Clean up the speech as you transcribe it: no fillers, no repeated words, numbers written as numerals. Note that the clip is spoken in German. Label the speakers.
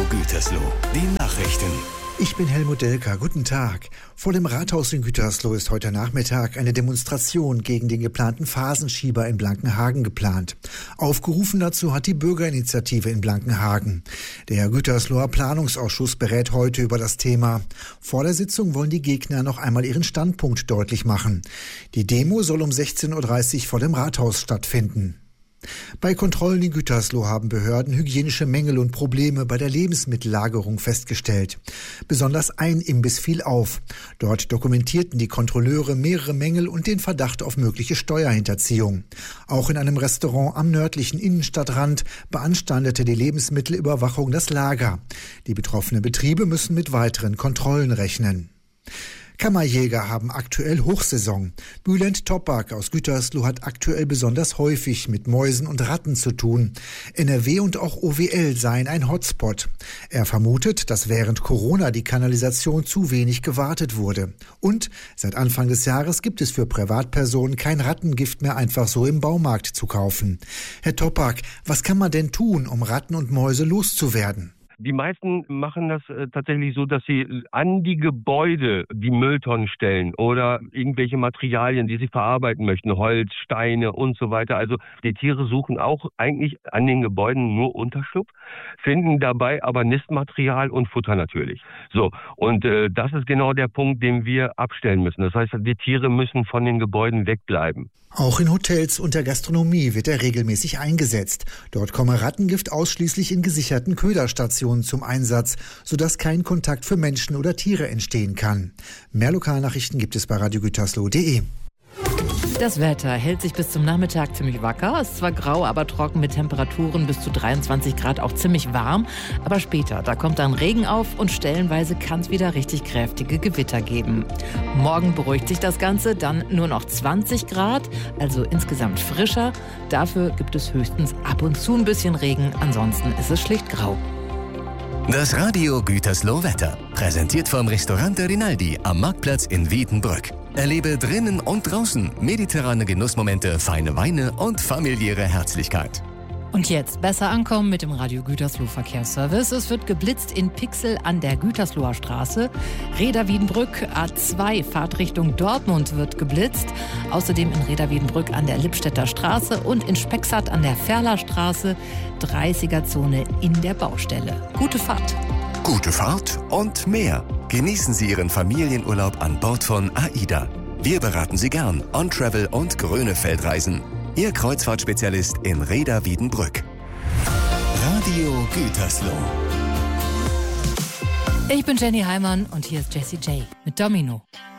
Speaker 1: Gütersloh, die Nachrichten.
Speaker 2: Ich bin Helmut Delker. Guten Tag. Vor dem Rathaus in Gütersloh ist heute Nachmittag eine Demonstration gegen den geplanten Phasenschieber in Blankenhagen geplant. Aufgerufen dazu hat die Bürgerinitiative in Blankenhagen. Der Gütersloher Planungsausschuss berät heute über das Thema. Vor der Sitzung wollen die Gegner noch einmal ihren Standpunkt deutlich machen. Die Demo soll um 16:30 Uhr vor dem Rathaus stattfinden. Bei Kontrollen in Gütersloh haben Behörden hygienische Mängel und Probleme bei der Lebensmittellagerung festgestellt. Besonders ein Imbiss fiel auf. Dort dokumentierten die Kontrolleure mehrere Mängel und den Verdacht auf mögliche Steuerhinterziehung. Auch in einem Restaurant am nördlichen Innenstadtrand beanstandete die Lebensmittelüberwachung das Lager. Die betroffenen Betriebe müssen mit weiteren Kontrollen rechnen. Kammerjäger haben aktuell Hochsaison. Bülent Toprak aus Gütersloh hat aktuell besonders häufig mit Mäusen und Ratten zu tun. NRW und auch OWL seien ein Hotspot. Er vermutet, dass während Corona die Kanalisation zu wenig gewartet wurde. Und seit Anfang des Jahres gibt es für Privatpersonen kein Rattengift mehr einfach so im Baumarkt zu kaufen. Herr Toprak, was kann man denn tun, um Ratten und Mäuse loszuwerden?
Speaker 3: Die meisten machen das tatsächlich so, dass sie an die Gebäude die Mülltonnen stellen oder irgendwelche Materialien, die sie verarbeiten möchten, Holz, Steine und so weiter. Also die Tiere suchen auch eigentlich an den Gebäuden nur Unterschlupf, finden dabei aber Nistmaterial und Futter natürlich. So, und das ist genau der Punkt, den wir abstellen müssen. Das heißt, die Tiere müssen von den Gebäuden wegbleiben.
Speaker 2: Auch in Hotels und der Gastronomie wird er regelmäßig eingesetzt. Dort komme Rattengift ausschließlich in gesicherten Köderstationen zum Einsatz, sodass kein Kontakt für Menschen oder Tiere entstehen kann. Mehr Lokalnachrichten gibt es bei radiogütersloh.de.
Speaker 4: Das Wetter hält sich bis zum Nachmittag ziemlich wacker. Es ist zwar grau, aber trocken mit Temperaturen bis zu 23 Grad, auch ziemlich warm. Aber später, da kommt dann Regen auf und stellenweise kann es wieder richtig kräftige Gewitter geben. Morgen beruhigt sich das Ganze, dann nur noch 20 Grad, also insgesamt frischer. Dafür gibt es höchstens ab und zu ein bisschen Regen, ansonsten ist es schlicht grau.
Speaker 1: Das Radio Gütersloh Wetter, präsentiert vom Restaurant der Rinaldi am Marktplatz in Wiedenbrück. Erlebe drinnen und draußen mediterrane Genussmomente, feine Weine und familiäre Herzlichkeit.
Speaker 4: Und jetzt besser ankommen mit dem Radio Gütersloh Verkehrsservice. Es wird geblitzt in Pixel an der Gütersloher Straße. Reda-Wiedenbrück A2 Fahrtrichtung Dortmund wird geblitzt. Außerdem in Reda-Wiedenbrück an der Lippstädter Straße und in Spexart an der Ferlerstraße 30er-Zone in der Baustelle. Gute Fahrt.
Speaker 1: Gute Fahrt und mehr. Genießen Sie Ihren Familienurlaub an Bord von AIDA. Wir beraten Sie gern On-Travel und Grönefeldreisen. Ihr Kreuzfahrtspezialist in Reda-Wiedenbrück. Radio Gütersloh.
Speaker 4: Ich bin Jenny Heimann und hier ist Jessie J mit Domino.